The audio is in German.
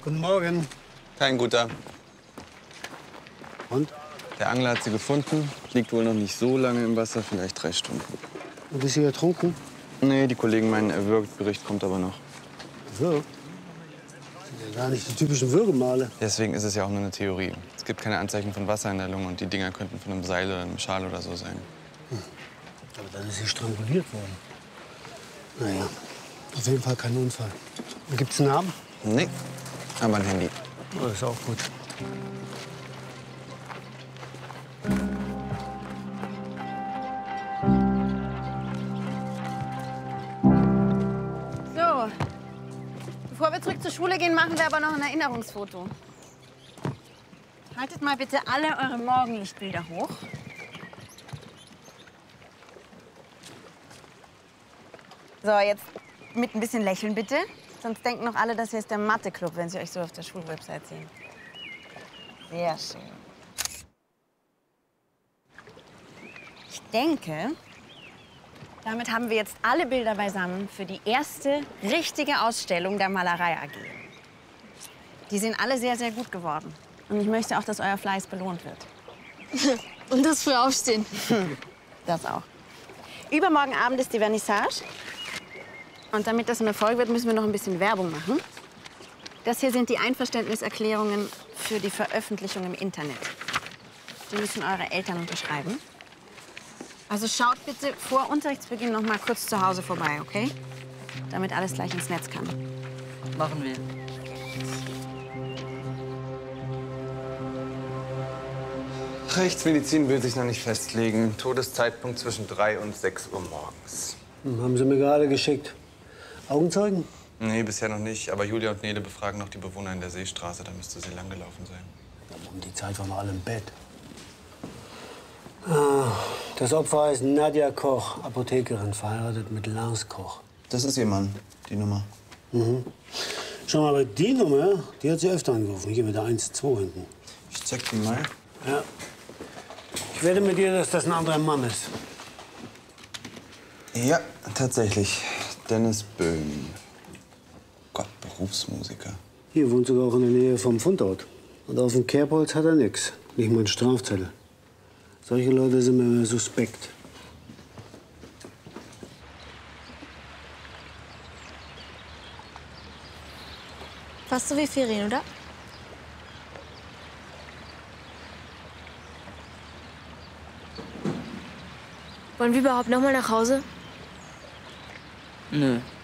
Guten Morgen. Kein guter. Und? Der Angler hat sie gefunden. Liegt wohl noch nicht so lange im Wasser, vielleicht 3 Stunden. Und ist sie ertrunken? Nee, die Kollegen meinen, er würgt. Bericht kommt aber noch. Wirkt? Das sind ja gar nicht die typischen Würgemale. Deswegen ist es ja auch nur eine Theorie. Es gibt keine Anzeichen von Wasser in der Lunge und die Dinger könnten von einem Seil oder einem Schal oder so sein. Aber dann ist sie stranguliert worden. Naja, auf jeden Fall kein Unfall. Gibt's einen Namen? Nee, aber ein Handy. Oh, ist auch gut. So, bevor wir zurück zur Schule gehen, machen wir aber noch ein Erinnerungsfoto. Haltet mal bitte alle eure Morgenlichtbilder hoch. So, jetzt mit ein bisschen Lächeln, bitte. Sonst denken noch alle, das hier ist der Mathe-Club, wenn sie euch so auf der Schulwebsite sehen. Sehr schön. Ich denke, damit haben wir jetzt alle Bilder beisammen für die erste richtige Ausstellung der Malerei AG. Die sind alle sehr, sehr gut geworden. Und ich möchte auch, dass euer Fleiß belohnt wird. Und das früh aufstehen. Das auch. Übermorgen Abend ist die Vernissage. Und damit das ein Erfolg wird, müssen wir noch ein bisschen Werbung machen. Das hier sind die Einverständniserklärungen für die Veröffentlichung im Internet. Die müssen eure Eltern unterschreiben. Also schaut bitte vor Unterrichtsbeginn noch mal kurz zu Hause vorbei, okay? Damit alles gleich ins Netz kann. Machen wir. Rechtsmedizin will sich noch nicht festlegen. Todeszeitpunkt zwischen 3 und 6 Uhr morgens. Haben Sie mir gerade geschickt. Augenzeugen? Nee, bisher noch nicht. Aber Julia und Nele befragen noch die Bewohner in der Seestraße. Da müsste sie lang gelaufen sein. Um die Zeit waren wir alle im Bett. Das Opfer heißt Nadja Koch, Apothekerin, verheiratet mit Lars Koch. Das ist ihr Mann, die Nummer. Schau mal, aber die Nummer, die hat sie öfter angerufen. Hier mit der 1-2 hinten. Ich zeig die mal. Ja. Ich wette mit dir, dass das ein anderer Mann ist. Ja, tatsächlich. Dennis Böhm. Gott, Berufsmusiker. Hier wohnt sogar auch in der Nähe vom Fundort. Und auf dem Kerbholz hat er nix. Nicht mal einen Strafzettel. Solche Leute sind mir immer suspekt. Fast so wie Ferien, oder? Wollen wir überhaupt noch mal nach Hause? Nö.